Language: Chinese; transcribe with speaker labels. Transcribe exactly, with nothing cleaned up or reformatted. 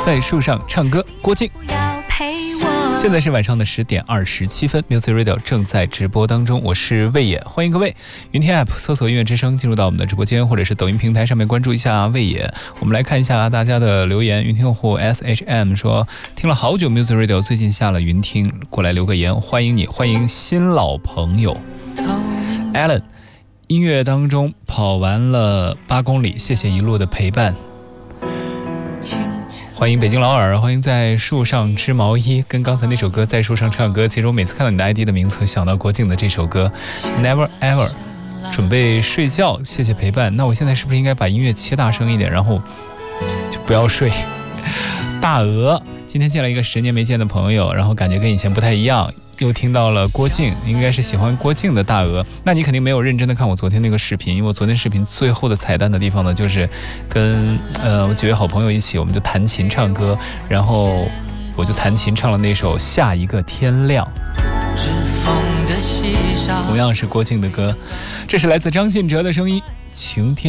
Speaker 1: 在树上唱歌，郭靖。现在是晚上的十点二十七分 ，Music Radio 正在直播当中，我是魏野，欢迎各位。云天 App 搜索音乐之声，进入到我们的直播间，或者是抖音平台上面关注一下魏野。我们来看一下大家的留言。云听用户 S H M 说，听了好久 Music Radio， 最近下了云听，过来留个言，欢迎你，欢迎新老朋友。Alan， 音乐当中跑完了八公里，谢谢一路的陪伴。欢迎北京老耳，欢迎在树上织毛衣，跟刚才那首歌在树上唱歌。其实我每次看到你的 I D 的名字，想到郭靖的这首歌 Never Ever。准备睡觉，谢谢陪伴。那我现在是不是应该把音乐切大声一点，然后就不要睡？大鹅今天见了一个十年没见的朋友，然后感觉跟以前不太一样，又听到了郭靖，应该是喜欢郭靖的大鹅。那你肯定没有认真的看我昨天那个视频，因为我昨天视频最后的彩蛋的地方呢，就是跟呃我几位好朋友一起，我们就弹琴唱歌，然后我就弹琴唱了那首《下一个天亮》，同样是郭靖的歌。这是来自张信哲的声音，晴天。